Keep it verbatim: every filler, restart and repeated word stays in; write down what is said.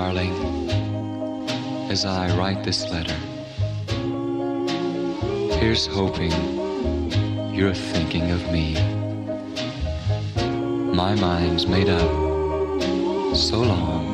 Darling, as I write this letter, here's hoping you're thinking of me. My mind's made up so long